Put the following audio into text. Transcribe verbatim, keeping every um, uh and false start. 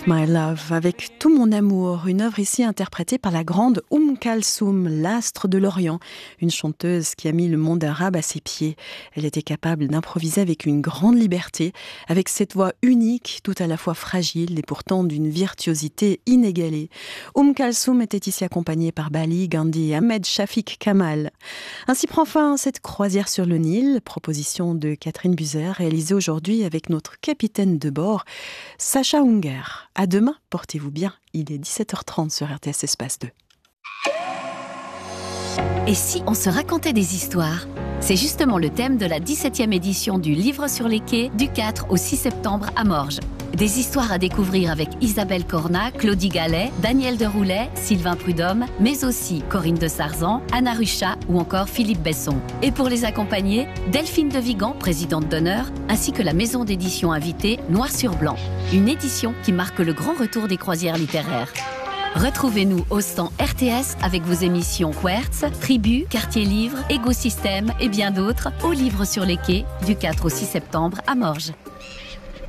My Love, avec tout mon amour, une œuvre ici interprétée par la grande Oum Kalsoum, l'astre de l'Orient, une chanteuse qui a mis le monde arabe à ses pieds. Elle était capable d'improviser avec une grande liberté, avec cette voix unique, tout à la fois fragile et pourtant d'une virtuosité inégalée. Oum Kalsoum était ici accompagnée par Bali, Gandhi et Ahmed Shafiq Kamal. Ainsi prend fin cette croisière sur le Nil, proposition de Catherine Buser, réalisée aujourd'hui avec notre capitaine de bord, Sacha Unger. À demain, portez-vous bien, il est dix-sept heures trente sur R T S Espace deux. Et si on se racontait des histoires ? C'est justement le thème de la dix-septième édition du Livre sur les quais du quatre au six septembre à Morges. Des histoires à découvrir avec Isabelle Cornat, Claudie Gallet, Daniel Deroulet, Sylvain Prudhomme, mais aussi Corinne de Sarzan, Anna Ruchat ou encore Philippe Besson. Et pour les accompagner, Delphine de Vigan, présidente d'honneur, ainsi que la maison d'édition invitée Noir sur Blanc. Une édition qui marque le grand retour des croisières littéraires. Retrouvez-nous au stand R T S avec vos émissions Quertz, Tribu, Quartier Livre, Écosystème et bien d'autres au Livre sur les quais du quatre au six septembre à Morges.